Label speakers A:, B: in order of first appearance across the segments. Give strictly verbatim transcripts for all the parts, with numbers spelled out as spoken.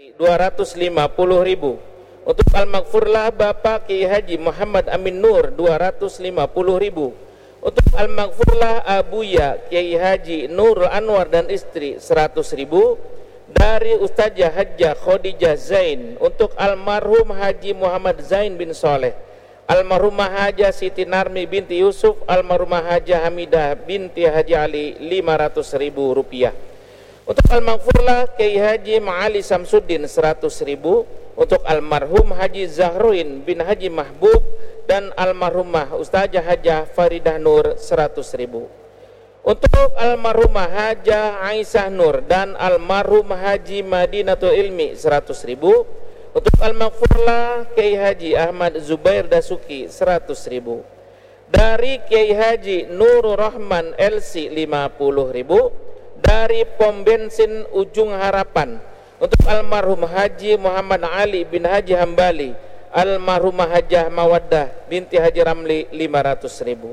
A: dua ratus lima puluh ribu. Untuk Al-Maghfurlah Bapak Kiai Haji Muhammad Amin Nur dua ratus lima puluh ribu. Untuk Al-Maghfurlah Abuya Kiai Haji Nurul Anwar dan istri seratus ribu. Dari Ustazah Hajjah Khadijah Zain untuk almarhum Haji Muhammad Zain bin Soleh, almarhumah Hajah Siti Narmi binti Yusuf, almarhumah Hajah Hamidah binti Haji Ali lima ratus ribu rupiah. Untuk Al-Maghfurlah Kiai Haji Ma'ali Samsuddin seratus ribu. Untuk almarhum Haji Zahruin bin Haji Mahbub dan almarhumah Ustazah Hajah Faridah Nur seratus ribu. Untuk almarhumah Hajah Aisyah Nur dan almarhum Haji Madinatul Ilmi seratus ribu. Untuk Al-Maghfurlah Kiai Haji Ahmad Zubair Dasuki seratus ribu. Dari Kiai Haji Nurul Rahman L C lima puluh ribu. Dari Pom Bensin Ujung Harapan untuk almarhum Haji Muhammad Ali bin Haji Hambali, almarhumah Hajah Mawaddah binti Haji Ramli lima ratus ribu.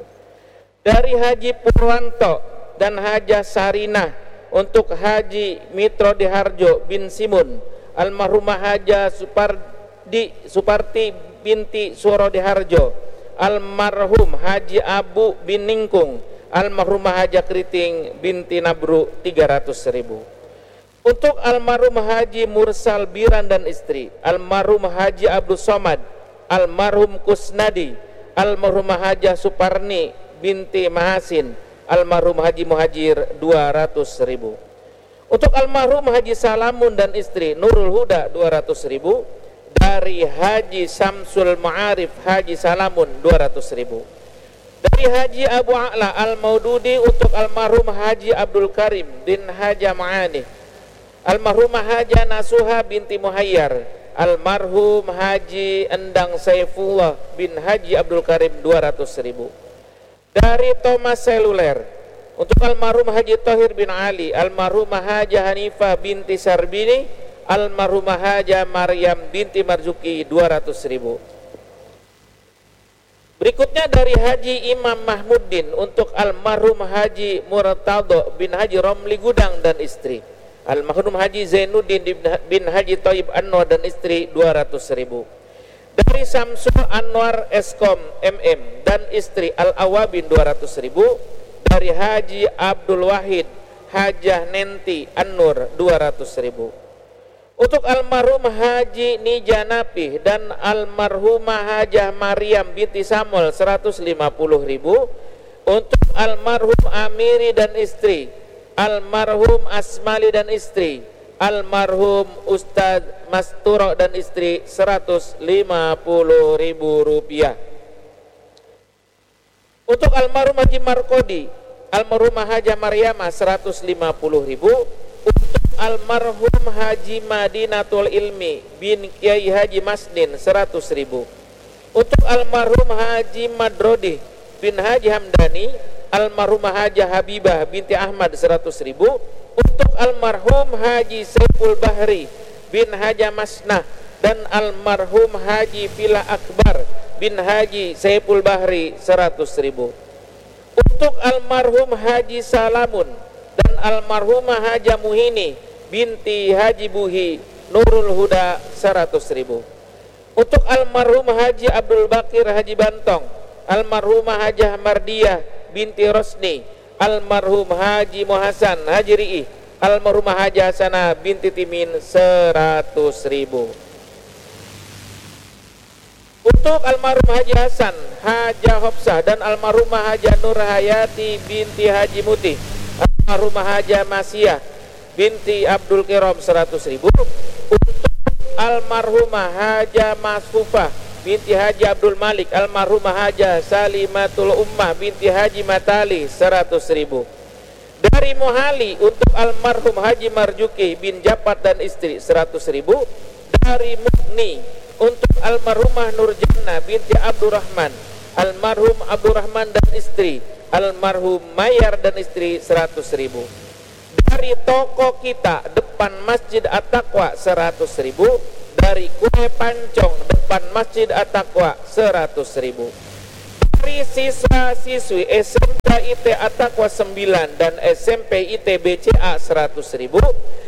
A: Dari Haji Purwanto dan Hajah Sarinah untuk Haji Mitro Diharjo bin Simun, almarhumah Hajah Supardi Suparti binti Suro Diharjo, almarhum Haji Abu bin Ningkung, almarhumah Hajah Kriting binti Nabru tiga ratus ribu. Untuk almarhum Haji Mursal Biran dan istri, almarhum Haji Abdul Somad, almarhum Kusnadi, almarhumah Hajah Suparni binti Mahasin, almarhum Haji Muhajir dua ratus ribu. Untuk almarhum Haji Salamun dan istri Nurul Huda dua ratus ribu. Dari Haji Samsul Ma'arif Haji Salamun dua ratus ribu. Dari Haji Abu A'la Al-Maududi untuk almarhum Haji Abdul Karim bin Haja Ma'ani, almarhumah Hajah Nasuha binti Muhayyar, almarhum Haji Endang Saifullah bin Haji Abdul Karim dua ratus ribu. Dari Thomas Seluler untuk almarhum Haji Tohir bin Ali, almarhumah Hajah Hanifah binti Sarbini, almarhumah Hajah Maryam binti Marzuki dua ratus ribu. Berikutnya dari Haji Imam Mahmuddin untuk almarhum Haji Murtado bin Haji Romli Gudang dan istri, almarhum Haji Zainuddin bin Haji Thayyib Anwar dan istri dua ratus ribu. Dari Samsul Anwar Eskom M M dan istri Al-Awabin dua ratus ribu. Dari Haji Abdul Wahid Hajah Nenti An-Nur dua ratus ribu. Untuk almarhum Haji Nijanapih dan almarhumah Hajah Maryam binti Samol seratus lima puluh ribu. Untuk almarhum Amiri dan istri, almarhum Asmali dan istri, almarhum Ustaz Masturo dan istri seratus lima puluh ribu rupiah. Untuk almarhum Haji Markodi, almarhumah Hajah Maryamah seratus lima puluh ribu. Untuk almarhum Haji Madinatul Ilmi bin Kiai Haji Masnin seratus ribu. Untuk almarhum Haji Madrodi bin Haji Hamdani, almarhumah Hajah Habibah binti Ahmad seratus ribu. Untuk almarhum Haji Saiful Bahri bin Haja Masnah dan almarhum Haji Fila Akbar bin Haji Saiful Bahri seratus ribu. Untuk almarhum Haji Salamun dan almarhumah Hajah Muhini binti Haji Buhi Nurul Huda seratus ribu. Untuk almarhum Haji Abdul Bakir Haji Bantong, almarhumah Hajah Mardiyah binti Rosni, almarhum Haji Muhasan Haji Ri'i, almarhumah Hajah Hasanah binti Timin seratus ribu. Untuk almarhum Haji Hasan Hajah Hofsah dan almarhumah Hajah Nur Hayati binti Haji Muti, almarhumah Hajah Masiyah binti Abdul Kiram seratus ribu. Untuk almarhumah Hajah Masfufah binti Haji Abdul Malik, almarhumah Hajah Salimatul Ummah binti Haji Matali seratus ribu. Dari Mohali untuk almarhum Haji Marjuki bin Japat dan istri seratus ribu. Dari Mukni untuk almarhumah Nurjana binti Abdurrahman, almarhum Abdurrahman dan istri, almarhum Mayar dan istri seratus ribu. Dari toko kita depan Masjid At-Taqwa seratus ribu. Dari Kue Pancong depan Masjid At-Taqwa seratus ribu. Dari siswa-siswi S M K I T At-Taqwa sembilan dan S M P I T B C A seratus ribu.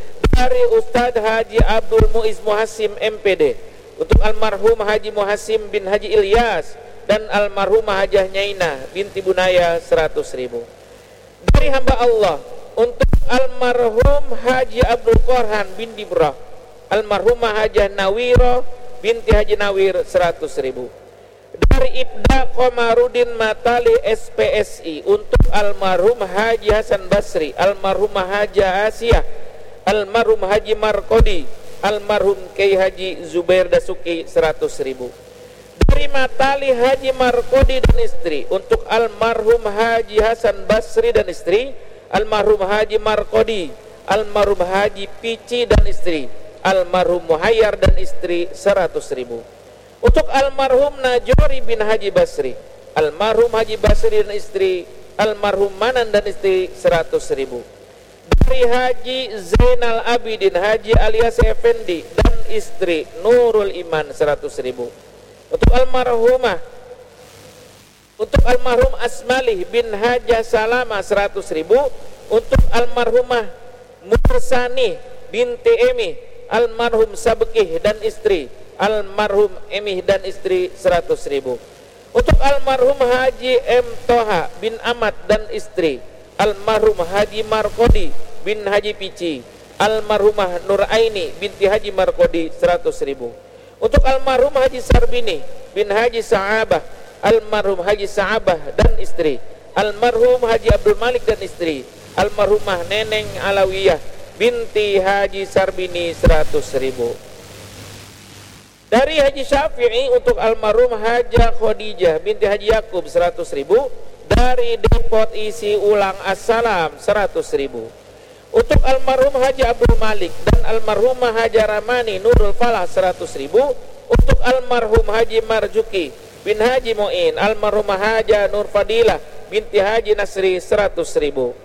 A: dari Ustadz Haji Abdul Muiz Muhasim M P D untuk almarhum Haji Muhasim bin Haji Ilyas dan almarhumah Hajah Nyaina binti Bunaya seratus ribu. Dari hamba Allah untuk almarhum Haji Abdul Qorhan bin Dibrah, almarhumah Hajah Nawiro binti Haji Nawir seratus ribu. Dari Ibda Komarudin Matali S P S I untuk almarhum Haji Hasan Basri, almarhumah Hajah Asia, almarhum Haji Markodi, almarhum Kiai Haji Zubair Dasuki seratus ribu. Dari Matali Haji Markodi dan istri untuk almarhum Haji Hasan Basri dan istri, almarhum Haji Markodi, almarhum Haji Pici dan istri, almarhum Muhayyar dan istri seratus ribu. Untuk almarhum Najori bin Haji Basri, almarhum Haji Basri dan istri, almarhum Manan dan istri seratus ribu. Dari Haji Zainal Abidin Haji alias Effendi dan istri Nurul Iman seratus ribu. Untuk almarhumah untuk almarhum Asmalih bin Hajah Salama seratus ribu. Untuk almarhumah Mursani binti Emi, almarhum Sabkih dan istri, almarhum Emih dan istri seratus ribu. Untuk almarhum Haji M. Toha bin Ahmad dan istri, almarhum Haji Markodi bin Haji Pici, almarhumah Nur Aini binti Haji Markodi seratus ribu. Untuk almarhum Haji Sarbini bin Haji Sa'abah, almarhum Haji Sa'abah dan istri, almarhum Haji Abdul Malik dan istri, almarhumah Neneng Alawiyah binti Haji Sarbini seratus ribu. Dari Haji Syafi'i untuk almarhum Hajah Khadijah binti Haji Yakub seratus ribu. Dari Depot Isi Ulang Assalam seratus ribu. Untuk almarhum Haji Abdul Malik dan almarhumah Haja Ramani Nurul Falah seratus ribu. Untuk almarhum Haji Marjuki bin Haji Mu'in, almarhumah Haja Nur Fadilah binti Haji Nasri seratus ribu.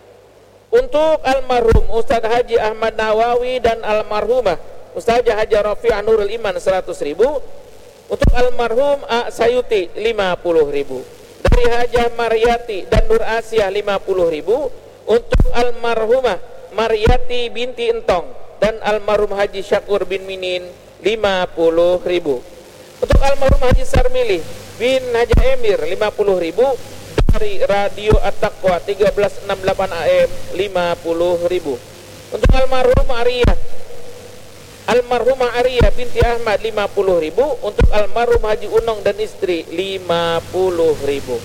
A: Untuk almarhum Ustadz Haji Ahmad Nawawi dan almarhumah Ustazah Haja Rafi'ah Nurul Iman seratus ribu. Untuk almarhum A. Sayuti lima puluh ribu. Dari Hajah Maryati dan Nur Asia lima puluh ribu. Untuk almarhumah Maryati binti Entong dan almarhum Haji Syakur bin Minin lima puluh ribu. Untuk almarhum Haji Sarmili bin Haji Emir lima puluh ribu. Dari Radio At-Taqwa seribu tiga ratus enam puluh delapan A M lima puluh ribu. Untuk almarhum Ariyah almarhumah Ariyah binti Ahmad lima puluh ribu. Untuk almarhum Haji Unong dan istri lima puluh ribu.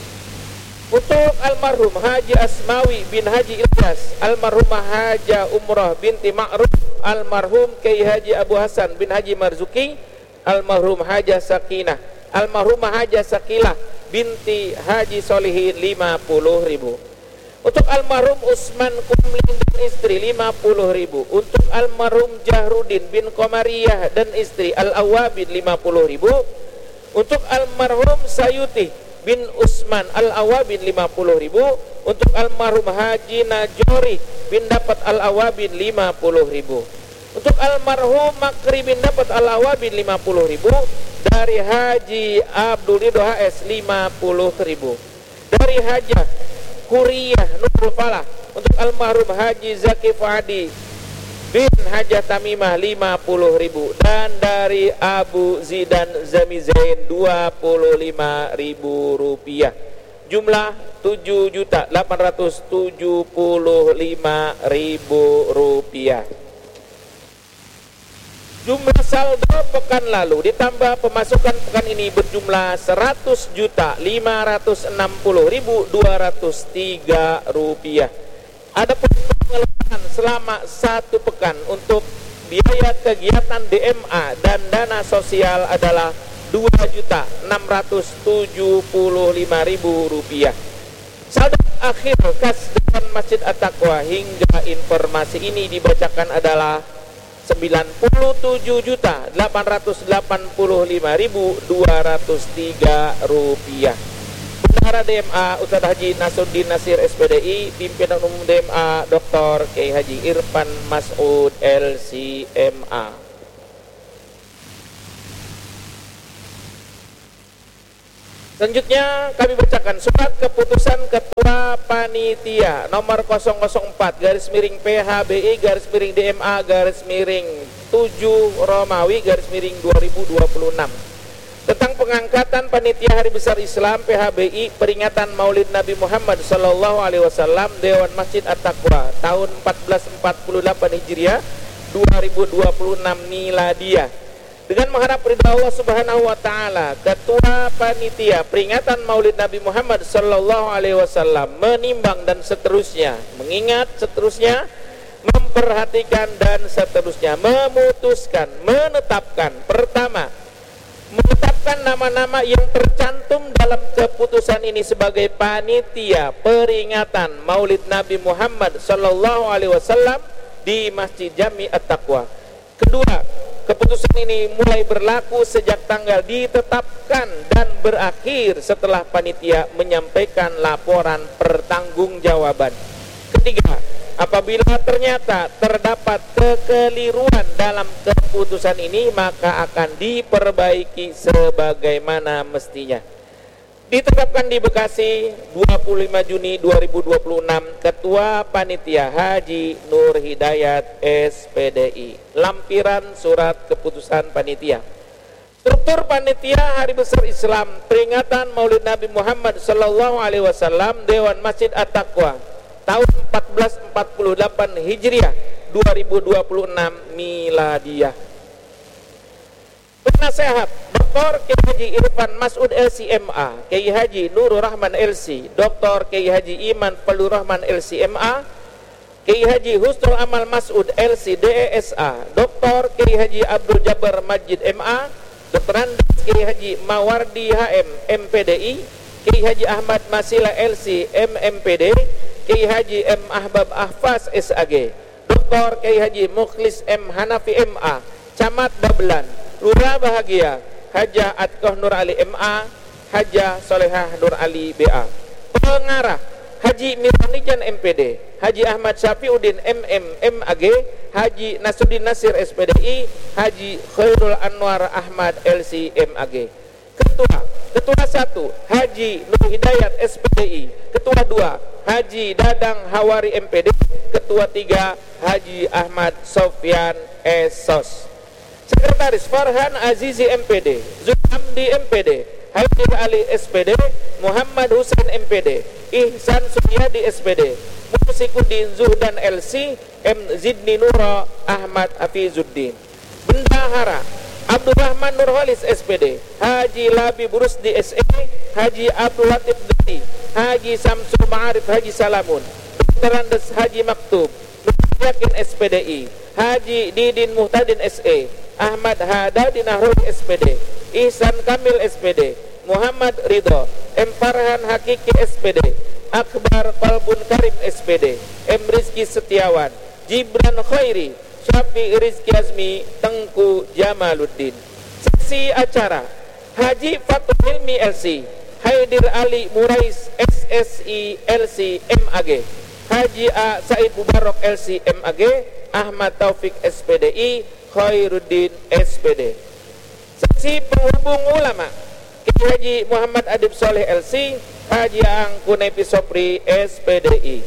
A: Untuk almarhum Haji Asmawi bin Haji Ilyas, almarhumah Haja Umrah binti Ma'ruf, almarhum Kiai Haji Abu Hasan bin Haji Marzuki, almarhum Haja Sakinah, almarhumah Haja Sakilah binti Haji Solihin lima puluh ribu. Untuk almarhum Usman Kumling dan istri lima puluh ribu. Untuk almarhum Jahrudin bin Komariyah dan istri Al-Awabin lima puluh ribu. Untuk almarhum Sayuti bin Usman Al-Awabin lima puluh ribu. Untuk almarhum Haji Najori bin dapat Al-Awabin lima puluh ribu. Untuk almarhum Makri bin dapat Al-Awabin lima puluh ribu. Dari Haji Abdul Ridho H S lima puluh ribu. Dari Hajah Kuriyah Nurul Falah untuk almarhum Haji Zaki Fadi bin Hajah Tamimah lima puluh ribu. Dan dari Abu Zidan Zamizain dua puluh lima ribu rupiah. Jumlah tujuh juta delapan ratus tujuh puluh lima ribu rupiah. Jumlah saldo pekan lalu ditambah pemasukan pekan ini berjumlah seratus juta lima ratus enam puluh ribu dua ratus tiga rupiah. Ada pengeluaran selama satu pekan untuk biaya kegiatan D M A dan dana sosial adalah dua juta enam ratus tujuh puluh lima ribu rupiah. Saldo akhir kas depan Masjid At-Taqwa hingga informasi ini dibacakan adalah sembilan puluh tujuh juta delapan ratus delapan puluh lima ribu dua ratus tiga rupiah. Bendahara D M A Ustadz Haji Nasruddin Nasir S P D I, Pimpinan Umum D M A Doktor Kiai Haji Irfan Mas'ud L C M A. Selanjutnya kami bacakan surat keputusan Ketua Panitia nomor nol nol empat garis miring P H B I garis miring D M A garis miring tujuh Romawi garis miring dua ribu dua puluh enam tentang pengangkatan Panitia Hari Besar Islam P H B I peringatan Maulid Nabi Muhammad Sallallahu Alaihi Wasallam Dewan Masjid At-Taqwa tahun seribu empat ratus empat puluh delapan Hijriah dua ribu dua puluh enam Miladiah. Dengan mengharap ridha Allah Subhanahu wa taala, Ketua Panitia peringatan Maulid Nabi Muhammad sallallahu alaihi wasallam menimbang dan seterusnya, mengingat seterusnya, memperhatikan dan seterusnya, memutuskan, menetapkan. Pertama, menetapkan nama-nama yang tercantum dalam keputusan ini sebagai panitia peringatan Maulid Nabi Muhammad sallallahu alaihi wasallam di Masjid Jami At-Taqwa. Kedua, keputusan ini mulai berlaku sejak tanggal ditetapkan dan berakhir setelah panitia menyampaikan laporan pertanggungjawaban. Ketiga, apabila ternyata terdapat kekeliruan dalam keputusan ini, maka akan diperbaiki sebagaimana mestinya. Ditetapkan di Bekasi dua puluh lima Juni dua ribu dua puluh enam, Ketua Panitia Haji Nur Hidayat S P D I. Lampiran surat keputusan panitia. Struktur panitia Hari Besar Islam peringatan Maulid Nabi Muhammad sallallahu alaihi wasallam Dewan Masjid At-Taqwa tahun seribu empat ratus empat puluh delapan Hijriah dua ribu dua puluh enam Miladiah. Penasehat Doktor Kiai Haji Irfan Mas'ud L C M A, Kiai Haji Nurul Rahman L C, Doktor Kiai Haji Iman Fadlur Rahman L C M A, Kiai Haji Husnul Amal Mas'ud L C D E S A, Doktor Kiai Haji Abdul Jabbar Majid M A, Doktor Andes Kiai Haji Mawardi H M M P D I, Kiai Haji Ahmad Masila L C M M P D, Kiai Haji M Ahbab Ahfaz S A G, Doktor Kiai Haji Mukhlis M Hanafi M A, Camat Babelan, Lurah Bahagia Hajah Atqoh Nur Ali M A, Hajah Solehah Nur Ali B A. Pengarah Haji Miranijan M P D, Haji Ahmad Syafiuddin M M M A G, Haji Nasruddin Nasir S P D I, Haji Khairul Anwar Ahmad L C M A G. Ketua Ketua satu Haji Nur Hidayat S P D I, Ketua dua Haji Dadang Hawari M P D, Ketua tiga Haji Ahmad Sofyan S O S. Sekretaris Farhan Azizi M P D, Zulhamdi M P D, Haidir Ali S P D, Muhammad Husain M P D, Ihsan Suryadi S P D, Musikuddin Zuhdan L C, M Zidni Nura Ahmad Hafizuddin. Bendahara Abdurrahman Nurholis S P D, Haji Labi Burusdi S E, Haji Abdul Latif Dati, Haji Samsul Ma'arif Haji Salamun, Doktor Andes Haji Maktub, Nur Yakin S P D I, Haji Didin Muhtadin S E, Ahmad Hadadi Nahrul S P D, Ihsan Kamil S P D, Muhammad Ridho, M Farhan Hakiki S P D, Akbar Qalbun Karim S P D, M Rizki Setiawan, Jibran Khairi, Syafi Rizki Azmi, Tengku Jamaluddin. Seksi acara Haji Fatul Hilmi L C, Haidir Ali Murais S S I L C M A G, Haji A Said Mubarok L C M A G, Ahmad Taufik S P D I, Khairuddin S P D. Seksi penghubung ulama Kiai Haji Muhammad Adib Soleh L C, Haji Ang Kunepi Sopri S P D I.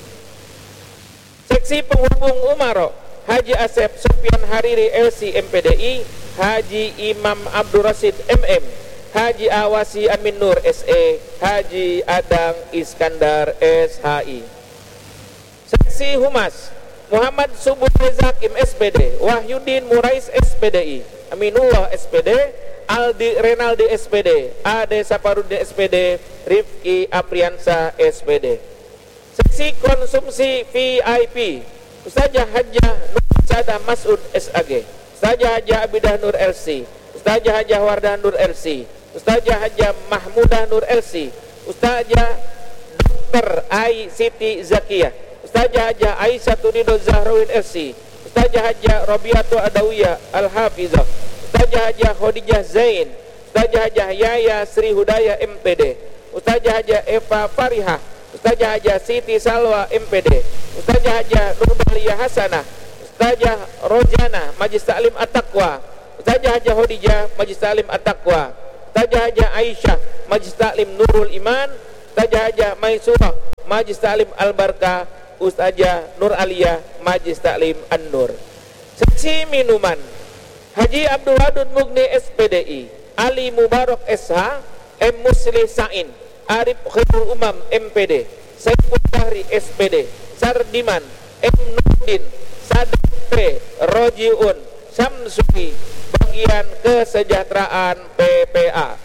A: Seksi penghubung umaro Haji Asep Sofyan Hariri L C M P D I, Haji Imam Abdul Rasid M M, Haji Awasi Amin Nur S E, Haji Adang Iskandar S H I. Seksi Humas Muhammad Subuh Rezakim S P D, Wahyudin Murais S P D I, Aminullah S P D, Aldi Renaldi S P D, Ade Saparudin S P D, Rifki Apriansa S P D. Seksi konsumsi V I P Ustazah Hajjah Nur Sadah Mas'ud S A G, Ustazah Hajjah Abidah Nur L C, Ustazah Hajjah Wardah Nur L C, Ustazah Hajjah Mahmudah Nur L C, Ustazah Dokter Ai Siti Zakiyah, Ustazah Hajjah Aisyah Tunido Zahrawin L C, Ustazah Hajjah Robiatu Adawiyah Al-Hafizah, Ustazah Hajjah Khadijah Zain, Ustazah Hajjah Yaya Sri Hudaya M P D, Ustazah Hajjah Eva Farihah, Ustazah Hajjah Siti Salwa M P D, Ustazah Hajjah Nurbaliyah Hasanah, Ustazah Rojana Majlis Taklim At-Taqwa, Ustazah Hajjah Khadijah Majlis Taklim At-Taqwa, Ustazah Ustazah Hajah Aisyah Majlis Taklim Nurul Iman, Ustazah Hajah Maisurah Majlis Taklim Al-Barkah, Ustazah Nur Aliyah Majlis Taklim An-Nur. Seksi minuman Haji Abdul Wadud Mugni S P D I, Ali Mubarak S H, M Muslih Sain, Arif Khairul Umam M P D, Saiful Bahri S P D, Sardiman M Nurdin, Sadat P, Rojiun, Samsui, bagian kesejahteraan P P A.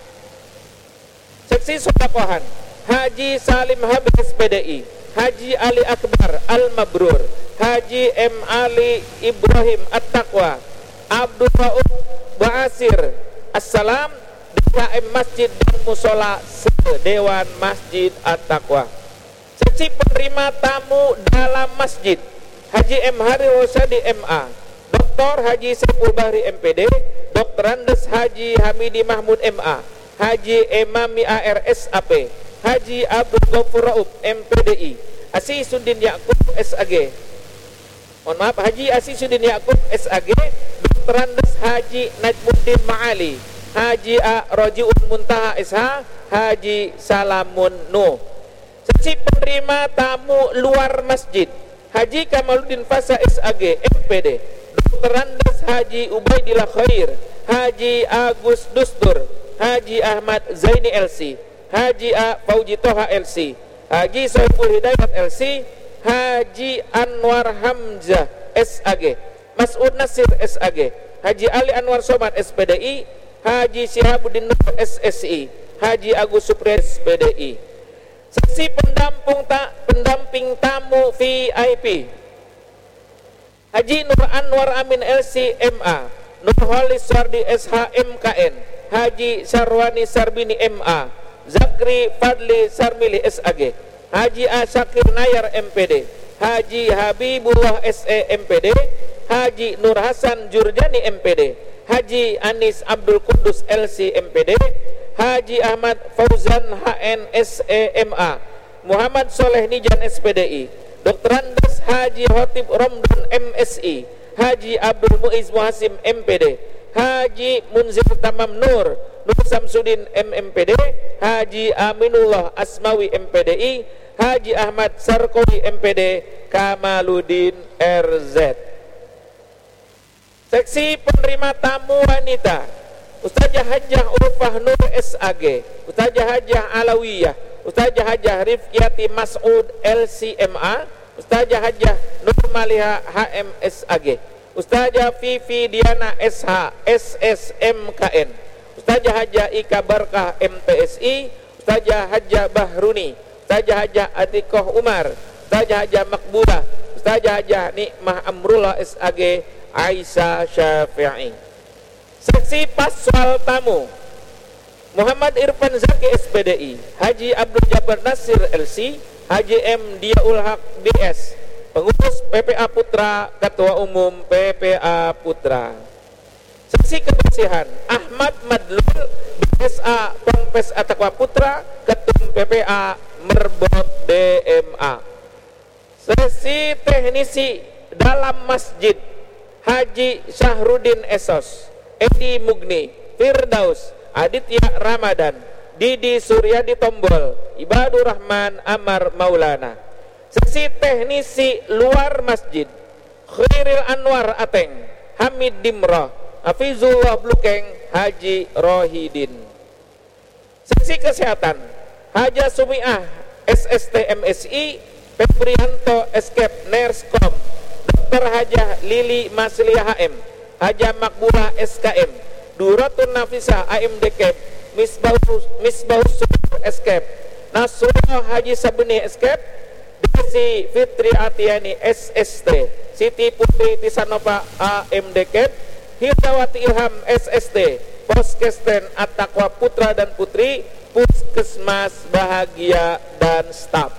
A: Seksi sodakohan Haji Salim Habib S P D I, Haji Ali Akbar Al-Mabrur, Haji M Ali Ibrahim At-Taqwa, Abdul Rauf Ba'asir Assalam, D K M Masjid dan Musola Dewan Masjid At-Taqwa. Seksi penerima tamu dalam masjid Haji M Hari Rosadi M A, Doktor Haji Saiful Bahri M P D, Doktor Andes Haji Hamidi Mahmud M A, Haji Emami A R S A P, Haji Abdul Ghafur Rauf M P D I, Asisuddin Yakub S A G, mohon maaf Haji Asisuddin Yakub S A G, Doktor Andes Haji Najmuddin Ma'ali, Haji A Rojiun Muntaha S H, Haji Salamun Nuh. Seksi penerima tamu luar masjid Haji Kamaluddin Fasa S A G M P D, Doktor Andes Haji Ubaidillah Khair, Haji Agus Dustur, Haji Ahmad Zaini L C, Haji A Fauji Toha L C, Haji Sohibul Hidayat L C, Haji Anwar Hamzah S A G, Mas'ud Nasir S A G, Haji Ali Anwar Somad S P D I, Haji Syihabuddin Nur S S I, Haji Agus Supriya S P D I. Seksi pendamping, ta, pendamping tamu V I P Haji Nur Anwar Amin L C M A, Nurholis Sardi S H M K N, Haji Sarwani Sarbini M A, Zakri Fadli Sarmili S A G, Haji A Syakir Nayar M P D, Haji Habibullah S E M P D, Haji Nur Hasan Jurjani M P D, Haji Anis Abdul Kudus L C M P D, Haji Ahmad Fauzan H N S E M A, Muhammad Soleh Nijan S P D I, Doktor Andes Haji Hotib Romdan M S I, Haji Abdul Muiz Muhasim M P D, Haji Munzir Tamam Nur, Nur Samsudin M M P D, Haji Aminullah Asmawi M P D I, Haji Ahmad Sarkowi M P D, Kamaluddin R Z. Seksi penerima tamu wanita Ustazah Hajah Urfah Nur S A G, Ustazah Hajah Alawiyah, Ustazah Hajah Rifkiati Mas'ud L C M A, Ustazah Hajah Nur Maliha H M S A G, Ustazah Vivi Diana S H S S M K N, Ustazah Hajah Ika Barkah M T S I, Ustazah Hajah Bahruni, Ustazah Hajah Atikoh Umar, Ustazah Hajah Makbulah, Ustazah Hajah Nikmah Amrullah S A G, Aisyah Syafi'i. Seksi paswal tamu Muhammad Irfan Zaki S P D I, Haji Abdul Jabbar Nasir L C, Haji M Diaul Haq B S, Pengurus P P A Putra, Ketua Umum P P A Putra. Seksi kebersihan Ahmad Madlul B S A Pongpes At-Taqwa Putra, Ketum P P A Merbot D M A. Seksi teknisi dalam masjid Haji Syahrudin Esos, Edi Mugni, Firdaus, Aditya Ramadan, Didi Suryadi Tombol, Ibadur Rahman Amar Maulana. Seksi teknisi luar masjid Khairil Anwar Ateng, Hamid Dimrah, Hafizullah Blukeng, Haji Rohidin. Seksi kesehatan Haja Sumiah S S T M S I, Febrianto Escape Nerskom, Doktor Hajah Lili Masliah H M, Haja Makbura S K M, Duratun Nafisa A M D K, Misbahus Misbahus S K M, Nasrullah Haji Sabeni S K M, Desi Fitri Atiani S S T, Siti Putri Tisanova A M D K, Hirdawati Ilham S S T, Poskesten At-Taqwa Putra dan Putri, Puskesmas Bahagia dan staf.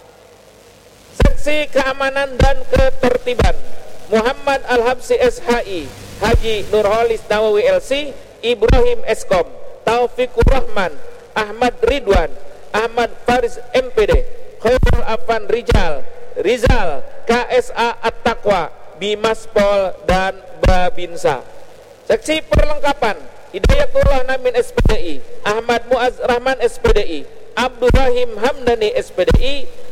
A: Seksi keamanan dan ketertiban Muhammad Al-Habsi S H I, Haji Nurholis Nawawi L C, Ibrahim Eskom, Taufikur Rahman, Ahmad Ridwan, Ahmad Faris M P D, Khairul Afan Rijal, Rizal, K S A At-Taqwa, Bimaspol dan Babinsa. Seksi perlengkapan Hidayatullah Namin S P D I, Ahmad Muaz Rahman S P D I, Abdurrahim Hamdani S P D I,